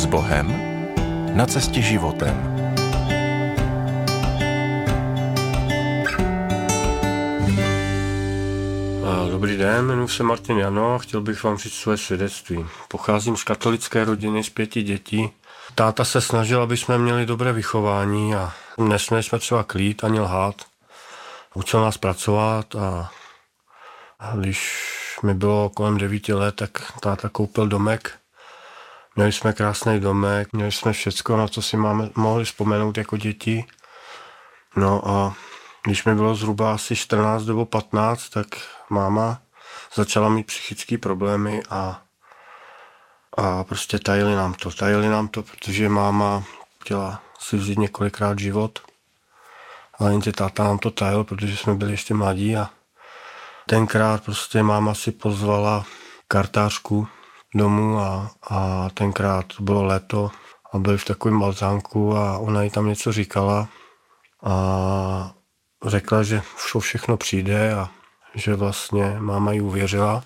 Bohem na cestě životem. Dobrý den, jmenuji se Martin Jano a chtěl bych vám říct své svědectví. Pocházím z katolické rodiny z 5 dětí. Táta se snažil, aby jsme měli dobré vychování a nesměli jsme třeba klít ani lhát. Učil nás pracovat a když mi bylo kolem 9 let, tak táta koupil domek. Měli jsme krásný domek, měli jsme všecko, na co si mohli vzpomenout jako děti. No a když mi bylo zhruba asi 14 nebo 15, tak máma začala mít psychické problémy a prostě tajili nám to, protože máma chtěla si vzít několikrát život. Ale jenže táta nám to tajil, protože jsme byli ještě mladí a tenkrát prostě máma si pozvala kartářku domů a tenkrát bylo léto a byli v takovém balzánku a ona jí tam něco říkala a řekla, že všechno přijde a že vlastně máma jí uvěřila.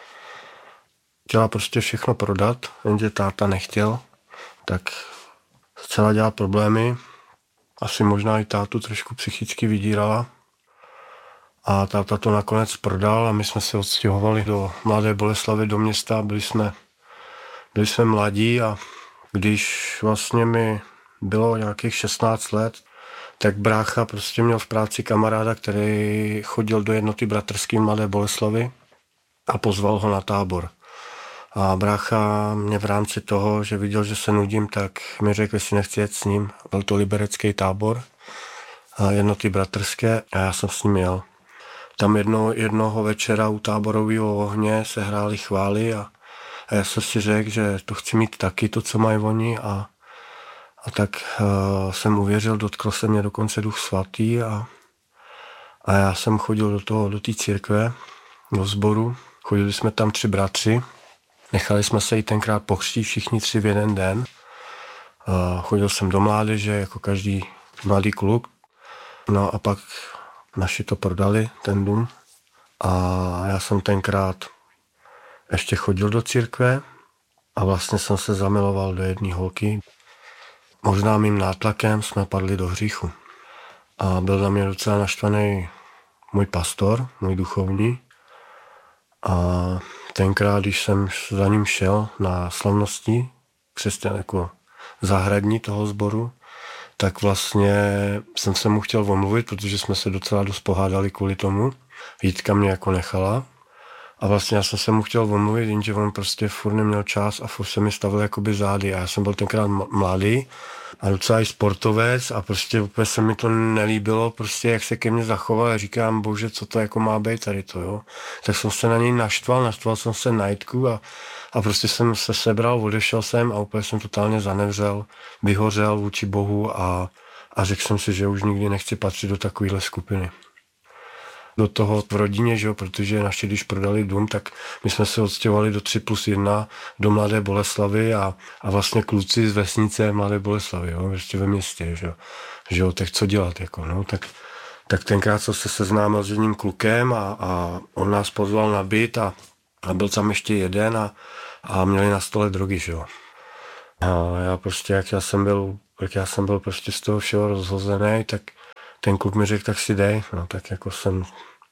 Chtěla prostě všechno prodat, jenže táta nechtěl, tak začala dělat problémy. Asi možná i tátu trošku psychicky vydírala. A táta to nakonec prodal a my jsme se odstěhovali do Mladé Boleslavi, do města. Byli jsme mladí a když vlastně mi bylo nějakých 16 let, tak brácha prostě měl v práci kamaráda, který chodil do jednoty bratrské Mladé Boleslavi a pozval ho na tábor. A brácha mě v rámci toho, že viděl, že se nudím, tak mi řekl, jestli nechci jet s ním. Byl to liberecký tábor, jednoty bratrské a já jsem s ním jel. Tam jednoho večera u táborového ohně se hrály chvály a já jsem si řekl, že to chci mít taky, to, co mají oni a tak jsem uvěřil, dotkl se mě dokonce Duch Svatý a já jsem chodil do té církve, do sboru. Chodili jsme tam 3 bratři, nechali jsme se i tenkrát pokřtít všichni 3 v jeden den. Chodil jsem do mládeže jako každý mladý kluk. No a pak naši to prodali, ten dům. A já jsem tenkrát ještě chodil do církve a vlastně jsem se zamiloval do jedné holky. Možná mým nátlakem jsme padli do hříchu. A byl na mě docela naštvaný můj pastor, můj duchovní. A tenkrát, když jsem za ním šel na slavnosti, křesťan jako zahradní toho sboru, tak vlastně jsem se mu chtěl omluvit, protože jsme se docela dost pohádali kvůli tomu. Jitka mě jako nechala. A vlastně já jsem se mu chtěl omluvit, jenže on prostě furt neměl čas a furt se mi stavil jakoby zády. A já jsem byl tenkrát mladý a docela i sportovec a prostě úplně se mi to nelíbilo, prostě jak se ke mně zachoval a říkám, bože, co to jako má být tady to, jo. Tak jsem se na něj naštval jsem se na Jitku a prostě jsem se sebral, odešel jsem a úplně jsem totálně zanevřel, vyhořel vůči Bohu a řekl jsem si, že už nikdy nechci patřit do takovéhle skupiny. Do toho v rodině, že jo, protože naši, když prodali dům, tak my jsme se odstěhovali do 3+1 do Mladé Boleslavy a vlastně kluci z vesnice Mladé Boleslavy, jo, ještě ve městě, že jo, tak co dělat, jako, no, tak tenkrát jsem se seznámil s jedním klukem a on nás pozval na byt a byl tam ještě jeden a měli na stole drogy, že jo. A já prostě, jak já jsem byl prostě z toho všeho rozhozený, tak ten kluk mi řekl, tak si dej, no tak jako jsem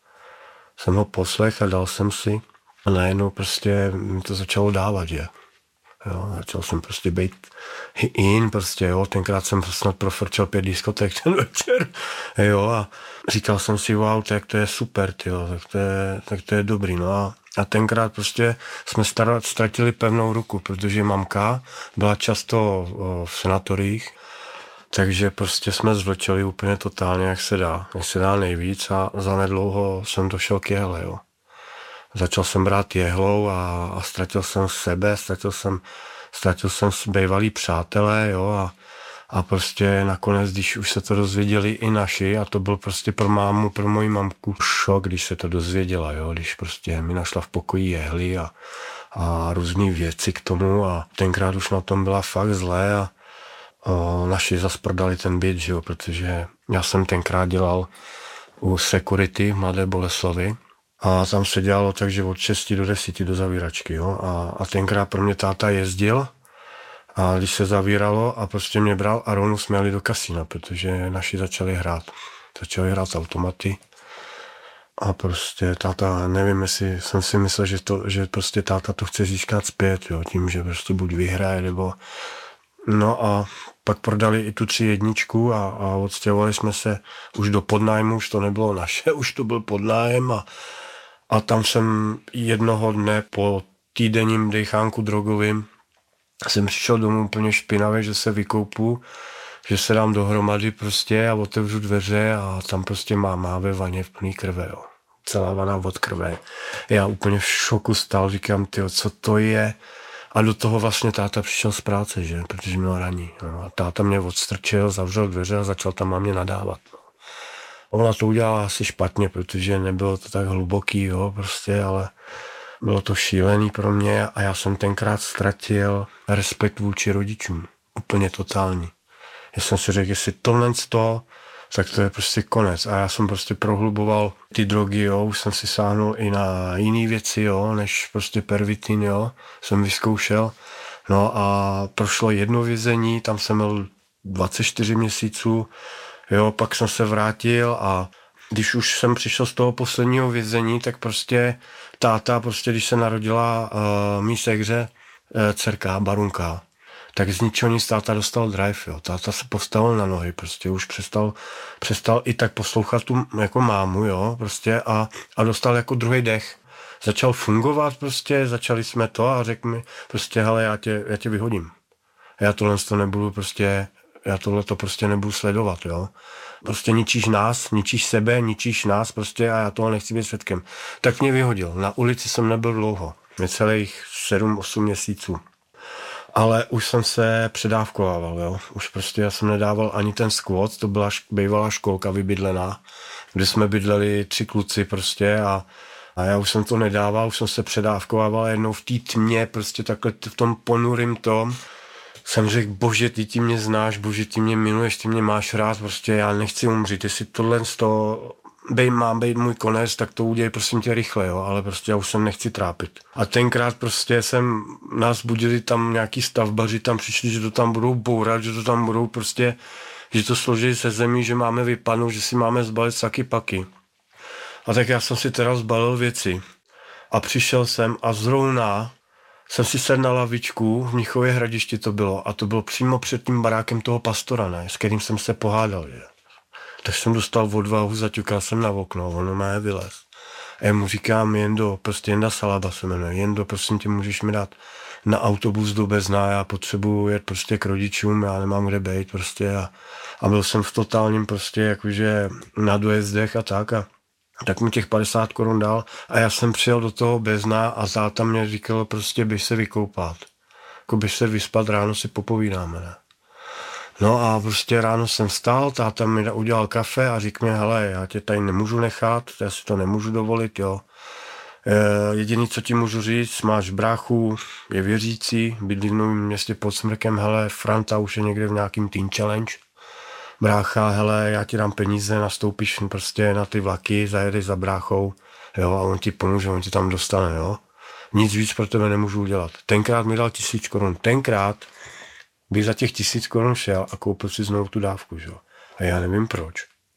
ho poslech a dal jsem si a najednou prostě mi to začalo dávat, že jo, začal jsem prostě být prostě, jo, tenkrát jsem snad profrčel 5 diskotek ten večer, jo, a říkal jsem si, wow, tak to je super, tyjo, tak to je dobrý, no a tenkrát prostě jsme ztratili pevnou ruku, protože mamka byla často v sanatoriích. Takže prostě jsme zvlčeli úplně totálně, jak se dá nejvíc a zanedlouho jsem došel k jehle, jo. Začal jsem brát jehlou a ztratil jsem sebe, ztratil jsem bývalý přátelé, jo, a prostě nakonec, když už se to dozvěděli i naši, a to byl prostě pro moji mamku šok, když se to dozvěděla, jo, když prostě mi našla v pokoji jehly a různý věci k tomu a tenkrát už na tom byla fakt zlé a naši zas prodali ten byt, že jo, protože já jsem tenkrát dělal u security v Mladé Boleslavi a tam se dělalo tak, že od 6 do 10 do zavíračky, jo, a tenkrát pro mě táta jezdil A když se zavíralo a prostě mě bral a rovnou jsme jeli do kasína, protože naši začali hrát automaty. A prostě táta, nevím, jestli jsem si myslel, že prostě táta to chce získat zpět, jo, tím, že prostě buď vyhraje, nebo... No a pak prodali i tu 3.1 a odstěhovali jsme se už do podnájmu, už to nebylo naše, už to byl podnájem a tam jsem jednoho dne po týdenním dejchánku drogovým jsem přišel domů úplně špinavý, že se vykoupu, že se dám dohromady prostě a otevřu dveře a tam prostě má ve vaně v plný krve, jo. Celá vana od krve. Já úplně v šoku stál, říkám, tyjo, co to je? A do toho vlastně táta přišel z práce, že? Protože měl raní. No. A táta mě odstrčil, zavřel dveře a začal tam na mě nadávat. No. Ona to udělala asi špatně, protože nebylo to tak hluboký, jo, prostě, ale bylo to šílený pro mě a já jsem tenkrát ztratil respekt vůči rodičům. Úplně totální. Já jsem si řekl, jestli tohle tak to je prostě konec. A já jsem prostě prohluboval ty drogy, jo, už jsem si sáhnul i na jiné věci, jo, než prostě pervitin, jo, jsem vyzkoušel. No a prošlo jedno vězení, tam jsem měl 24 měsíců, jo, pak jsem se vrátil a když už jsem přišel z toho posledního vězení, tak prostě táta, prostě když se narodila mý segře, dcerka, Barunka, tak z ničeho nic táta dostal drive, jo. Táta se postavil na nohy, prostě už přestal i tak poslouchat tu jako mámu, jo, prostě a dostal jako druhý dech. Začal fungovat prostě, začali jsme to a řekl mi prostě, hele, já tě vyhodím. Já tohle to prostě nebudu sledovat, jo. Prostě ničíš nás, ničíš sebe, ničíš nás prostě a já toho nechci být svědkem. Tak mě vyhodil. Na ulici jsem nebyl dlouho, necelých 7-8 měsíců. Ale už jsem se předávkovával, jo. Už prostě já jsem nedával ani ten squat, to byla bývalá školka vybydlená, kde jsme bydleli 3 kluci prostě a já už jsem to nedával, už jsem se předávkovával jednou v té tmě, prostě takhle v tom ponurým tom. Jsem řekl, bože, ty mě znáš, bože, ty mě miluješ, ty mě máš rád, prostě já nechci umřít, jestli tohle z toho má být můj konec, tak to udělej prosím tě rychle, jo, ale prostě já už se nechci trápit. A tenkrát prostě nás budili tam nějaký stavbaři, tam přišli, že to tam budou bourat, že to tam budou prostě, že to složí se zemí, že máme vypadnout, že si máme zbalit saky paky. A tak já jsem si teda zbalil věci a přišel jsem a zrovna jsem si sedl na lavičku, v Mnichově Hradišti to bylo a to bylo přímo před tím barákem toho pastora, ne, s kterým jsem se pohádal, že. Tak jsem dostal odvahu, zaťukal jsem na okno, ono má vylez. A já mu říkám, Jenda Salaba se jmenuje, Jendo, prosím tě, můžeš mi dát na autobus do Bezna, já potřebuji jet prostě k rodičům, já nemám kde bejt prostě a byl jsem v totálním prostě jakože na dojezdech a tak mi těch 50 korun dal a já jsem přijel do toho Bezna a táta mě říkal prostě běž se vykoupat, jako běž se vyspat, ráno si popovídáme, ne. No a prostě ráno jsem vstal, táta mi udělal kafe a říkal mi, hele, já tě tady nemůžu nechat, já si to nemůžu dovolit, jo. Jediný, co ti můžu říct, máš bráchu, je věřící, bydlí v Novém Městě pod Smrkem, hele, Franta už je někde v nějakým Teen Challenge. Brácha, hele, já ti dám peníze, nastoupíš prostě na ty vlaky, zajedeš za bráchou, jo, a on ti pomůže, on ti tam dostane, jo. Nic víc pro tebe nemůžu udělat. Tenkrát mi dal 1000 korun, tenkrát bych za těch 1000 korun šel a koupil si znovu tu dávku, že jo. A já nevím proč.